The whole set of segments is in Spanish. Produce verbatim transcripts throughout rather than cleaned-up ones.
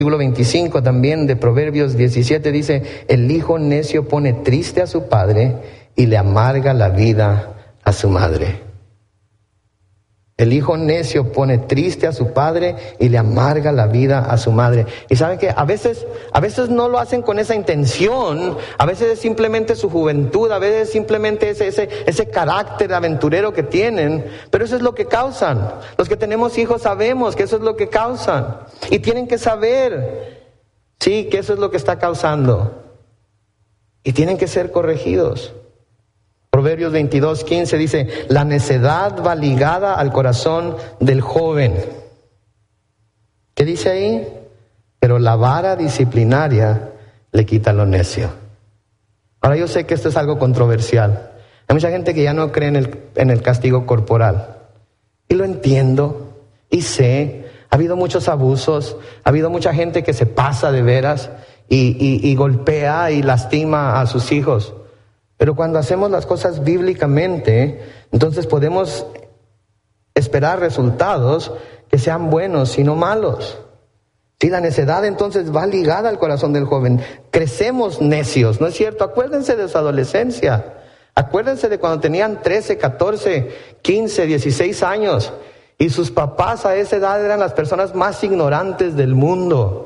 Versículo veinticinco también de Proverbios diecisiete dice: el hijo necio pone triste a su padre y le amarga la vida a su madre. El hijo necio pone triste a su padre y le amarga la vida a su madre. Y saben que a veces, a veces no lo hacen con esa intención, a veces es simplemente su juventud, a veces es simplemente ese, ese, ese carácter aventurero que tienen, pero eso es lo que causan. Los que tenemos hijos sabemos que eso es lo que causan. Y tienen que saber, sí, que eso es lo que está causando. Y tienen que ser corregidos. Proverbios veintidós quince dice: la necedad va ligada al corazón del joven. ¿Qué dice ahí? Pero la vara disciplinaria le quita lo necio. Ahora yo sé que esto es algo controversial. Hay mucha gente que ya no cree en el, en el castigo corporal. Y lo entiendo y sé. Ha habido muchos abusos, ha habido mucha gente que se pasa de veras y, y, y golpea y lastima a sus hijos. Pero cuando hacemos las cosas bíblicamente, entonces podemos esperar resultados que sean buenos y no malos. Si la necedad entonces va ligada al corazón del joven, crecemos necios, ¿no es cierto? Acuérdense de su adolescencia, acuérdense de cuando tenían trece, catorce, quince, dieciséis años y sus papás a esa edad eran las personas más ignorantes del mundo.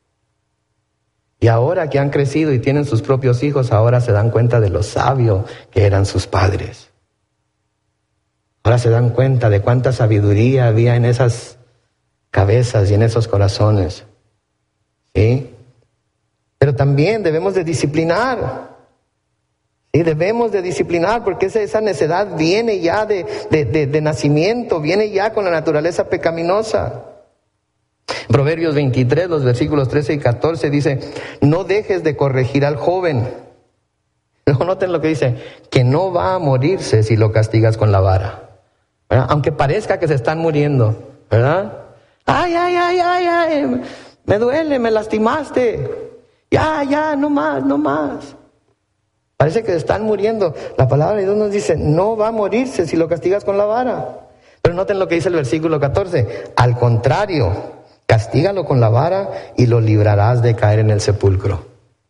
Y ahora que han crecido y tienen sus propios hijos, ahora se dan cuenta de lo sabio que eran sus padres. Ahora se dan cuenta de cuánta sabiduría había en esas cabezas y en esos corazones. ¿Sí? Pero también debemos de disciplinar. ¿Sí? Debemos de disciplinar porque esa, esa necedad viene ya de, de, de, de nacimiento, viene ya con la naturaleza pecaminosa. Proverbios veintitrés, los versículos trece y catorce dice: no dejes de corregir al joven. Luego noten lo que dice: que no va a morirse si lo castigas con la vara. ¿Verdad? Aunque parezca que se están muriendo, ¿verdad? Ay, ay, ay, ay, ay, me duele, me lastimaste. Ya, ya, no más, no más. Parece que se están muriendo. La palabra de Dios nos dice: no va a morirse si lo castigas con la vara. Pero noten lo que dice el versículo catorce: al contrario, castígalo con la vara y lo librarás de caer en el sepulcro.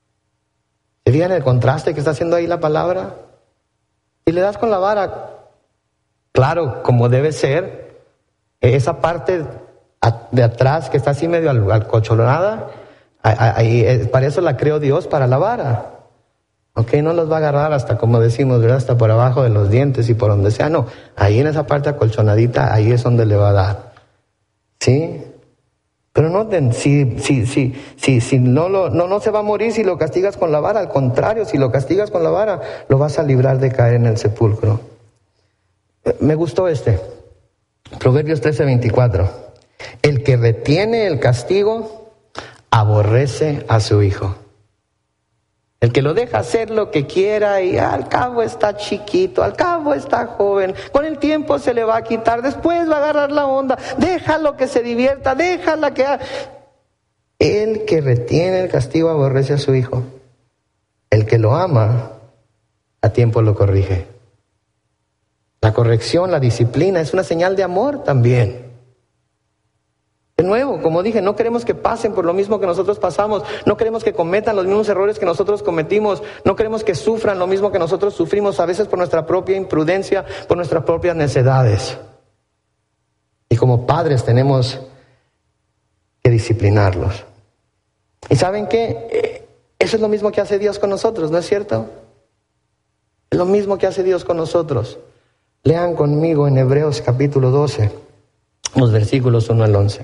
¿Se fijan el contraste que está haciendo ahí la palabra? Si le das con la vara, claro, como debe ser, esa parte de atrás que está así medio alcochonada, ahí, para eso la creó Dios, para la vara. Ok, no los va a agarrar hasta, como decimos, ¿verdad? Hasta por abajo de los dientes y por donde sea. No, ahí en esa parte acolchonadita, ahí es donde le va a dar. ¿Sí? Pero noten, si, si, si, si, si no, lo, no, no se va a morir si lo castigas con la vara. Al contrario, si lo castigas con la vara, lo vas a librar de caer en el sepulcro. Me gustó este. Proverbios trece veinticuatro. El que retiene el castigo, aborrece a su hijo. El que lo deja hacer lo que quiera y al cabo está chiquito, al cabo está joven, con el tiempo se le va a quitar, después va a agarrar la onda, déjalo que se divierta, déjala que haga. El que retiene el castigo aborrece a su hijo. El que lo ama, a tiempo lo corrige. La corrección, la disciplina es una señal de amor también. De nuevo, como dije, no queremos que pasen por lo mismo que nosotros pasamos, no queremos que cometan los mismos errores que nosotros cometimos, no queremos que sufran lo mismo que nosotros sufrimos, a veces por nuestra propia imprudencia, por nuestras propias necedades. Y como padres tenemos que disciplinarlos. ¿Y saben qué? Eso es lo mismo que hace Dios con nosotros, ¿no es cierto? Es lo mismo que hace Dios con nosotros. Lean conmigo en Hebreos capítulo doce, los versículos uno al once.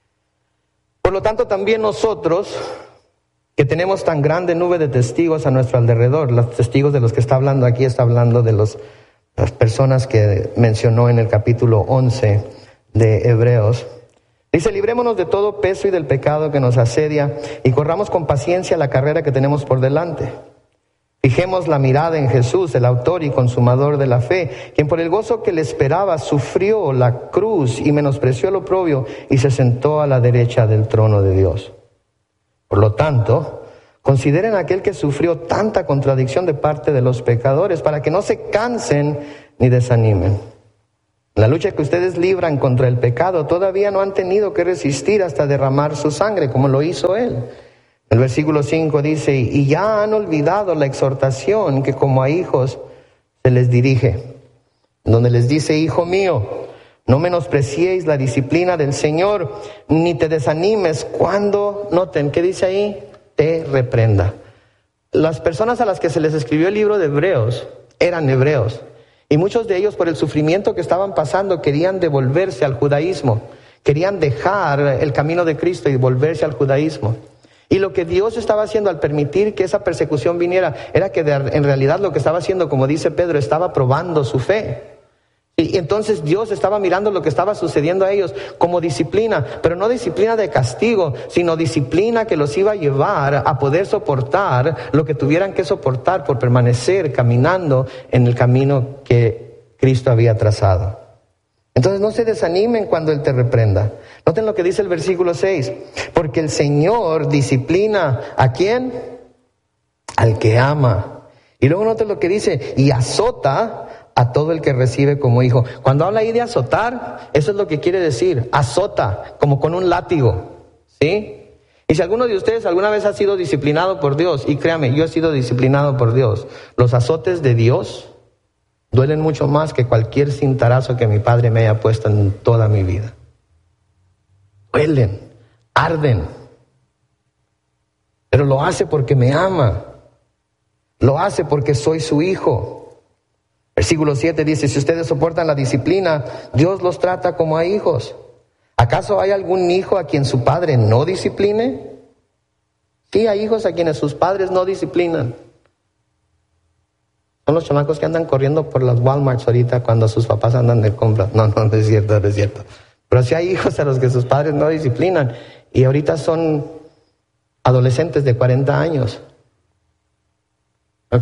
Por lo tanto, también nosotros, que tenemos tan grande nube de testigos a nuestro alrededor, los testigos de los que está hablando aquí, está hablando de los, las personas que mencionó en el capítulo once de Hebreos. Dice: librémonos de todo peso y del pecado que nos asedia y corramos con paciencia la carrera que tenemos por delante. Fijemos la mirada en Jesús, el autor y consumador de la fe, quien por el gozo que le esperaba sufrió la cruz y menospreció el oprobio y se sentó a la derecha del trono de Dios. Por lo tanto, consideren a aquel que sufrió tanta contradicción de parte de los pecadores, para que no se cansen ni desanimen. En la lucha que ustedes libran contra el pecado, todavía no han tenido que resistir hasta derramar su sangre, como lo hizo Él. El versículo cinco dice, y ya han olvidado la exhortación que como a hijos se les dirige, donde les dice, hijo mío, no menospreciéis la disciplina del Señor, ni te desanimes cuando, noten, ¿qué dice ahí? Te reprenda. Las personas a las que se les escribió el libro de Hebreos eran hebreos, y muchos de ellos por el sufrimiento que estaban pasando querían devolverse al judaísmo, querían dejar el camino de Cristo y volverse al judaísmo. Y lo que Dios estaba haciendo al permitir que esa persecución viniera, era que de, en realidad lo que estaba haciendo, como dice Pedro, estaba probando su fe. Y entonces Dios estaba mirando lo que estaba sucediendo a ellos como disciplina, pero no disciplina de castigo, sino disciplina que los iba a llevar a poder soportar lo que tuvieran que soportar por permanecer caminando en el camino que Cristo había trazado. Entonces no se desanimen cuando Él te reprenda. Noten lo que dice el versículo seis. Porque el Señor disciplina ¿a quién? Al que ama. Y luego noten lo que dice, y azota a todo el que recibe como hijo. Cuando habla ahí de azotar, eso es lo que quiere decir, azota, como con un látigo, ¿sí? Y si alguno de ustedes alguna vez ha sido disciplinado por Dios, y créame, yo he sido disciplinado por Dios, los azotes de Dios duelen mucho más que cualquier cintarazo que mi padre me haya puesto en toda mi vida. Duelen, arden, pero lo hace porque me ama, lo hace porque soy su hijo. Versículo siete dice, si ustedes soportan la disciplina, Dios los trata como a hijos. ¿Acaso hay algún hijo a quien su padre no discipline? Sí, hay hijos a quienes sus padres no disciplinan. Son los chamacos que andan corriendo por las Walmarts ahorita cuando sus papás andan de compras. No, no, no es cierto, no es cierto. Pero sí hay hijos a los que sus padres no disciplinan. Y ahorita son adolescentes de cuarenta años. ¿Ok?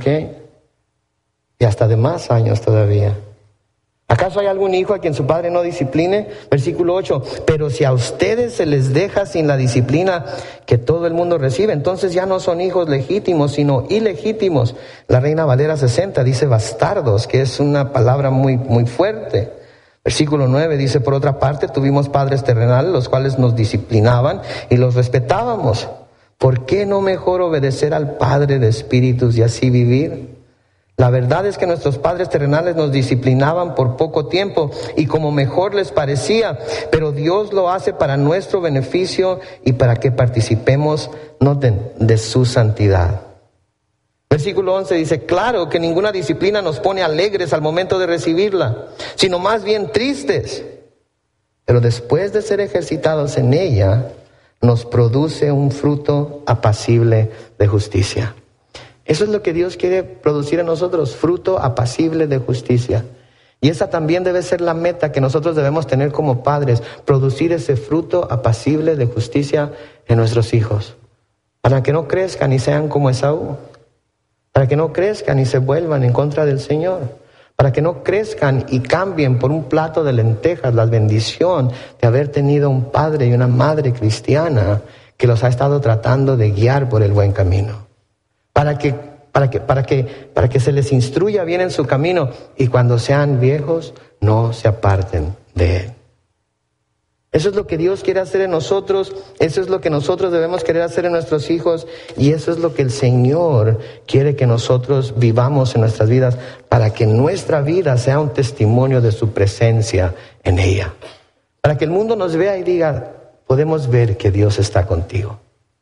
Y hasta de más años todavía. ¿Acaso hay algún hijo a quien su padre no discipline? Versículo ocho. Pero si a ustedes se les deja sin la disciplina que todo el mundo recibe, entonces ya no son hijos legítimos, sino ilegítimos. La Reina Valera sesenta dice bastardos, que es una palabra muy, muy fuerte. Versículo nueve dice, por otra parte, tuvimos padres terrenales, los cuales nos disciplinaban y los respetábamos. ¿Por qué no mejor obedecer al Padre de espíritus y así vivir? La verdad es que nuestros padres terrenales nos disciplinaban por poco tiempo y como mejor les parecía, pero Dios lo hace para nuestro beneficio y para que participemos, noten, de su santidad. Versículo once dice, claro que ninguna disciplina nos pone alegres al momento de recibirla, sino más bien tristes. Pero después de ser ejercitados en ella, nos produce un fruto apacible de justicia. Eso es lo que Dios quiere producir en nosotros, fruto apacible de justicia. Y esa también debe ser la meta que nosotros debemos tener como padres, producir ese fruto apacible de justicia en nuestros hijos, para que no crezcan y sean como Esaú, para que no crezcan y se vuelvan en contra del Señor, para que no crezcan y cambien por un plato de lentejas la bendición de haber tenido un padre y una madre cristiana que los ha estado tratando de guiar por el buen camino. Para que, para que, para que, para que se les instruya bien en su camino y cuando sean viejos no se aparten de él. Eso es lo que Dios quiere hacer en nosotros, eso es lo que nosotros debemos querer hacer en nuestros hijos y eso es lo que el Señor quiere que nosotros vivamos en nuestras vidas para que nuestra vida sea un testimonio de su presencia en ella. Para que el mundo nos vea y diga, podemos ver que Dios está contigo.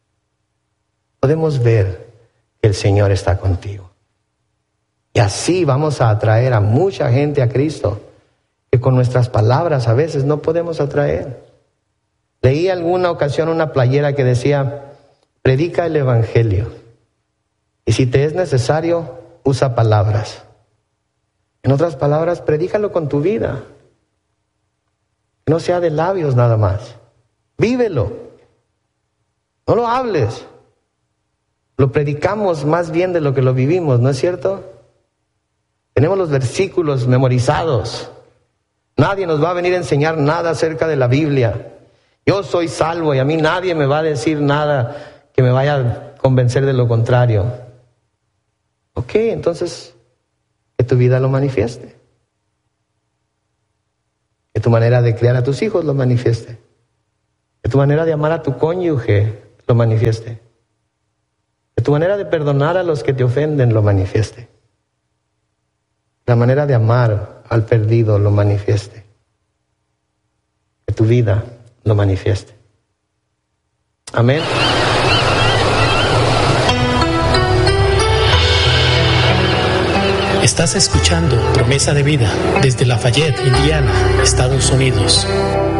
Podemos ver que el Señor está contigo. Y así vamos a atraer a mucha gente a Cristo que con nuestras palabras a veces no podemos atraer. Leí alguna ocasión una playera que decía, predica el evangelio. Y si te es necesario, usa palabras. En otras palabras, predícalo con tu vida. Que no sea de labios nada más. Vívelo. No lo hables. Lo predicamos más bien de lo que lo vivimos, ¿no es cierto? Tenemos los versículos memorizados. Nadie nos va a venir a enseñar nada acerca de la Biblia. Yo soy salvo y a mí nadie me va a decir nada que me vaya a convencer de lo contrario. Ok, entonces, que tu vida lo manifieste. Que tu manera de criar a tus hijos lo manifieste. Que tu manera de amar a tu cónyuge lo manifieste. Que tu manera de perdonar a los que te ofenden lo manifieste. La manera de amar al perdido lo manifieste. Que tu vida lo manifieste. Amén. Estás escuchando Promesa de Vida desde Lafayette, Indiana, Estados Unidos.